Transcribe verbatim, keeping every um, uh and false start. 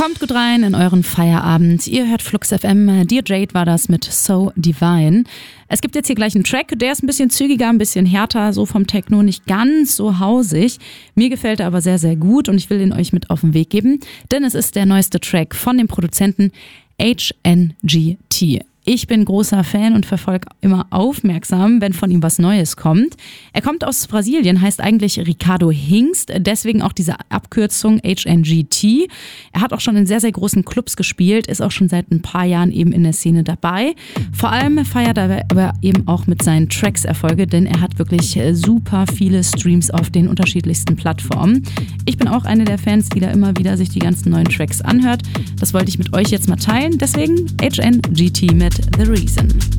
Kommt gut rein in euren Feierabend. Ihr hört Flux F M. Dear Jade war das mit So Divine. Es gibt jetzt hier gleich einen Track, der ist ein bisschen zügiger, ein bisschen härter, so vom Techno, nicht ganz so hausig. Mir gefällt er aber sehr, sehr gut und ich will ihn euch mit auf den Weg geben, denn es ist der neueste Track von dem Produzenten H N G T. Ich bin großer Fan und verfolge immer aufmerksam, wenn von ihm was Neues kommt. Er kommt aus Brasilien, heißt eigentlich Ricardo Hingst, deswegen auch diese Abkürzung H N G T. Er hat auch schon in sehr, sehr großen Clubs gespielt, ist auch schon seit ein paar Jahren eben in der Szene dabei. Vor allem feiert er aber eben auch mit seinen Tracks Erfolge, denn er hat wirklich super viele Streams auf den unterschiedlichsten Plattformen. Ich bin auch eine der Fans, die da immer wieder sich die ganzen neuen Tracks anhört. Das wollte ich mit euch jetzt mal teilen, deswegen H N G T mit The Reason.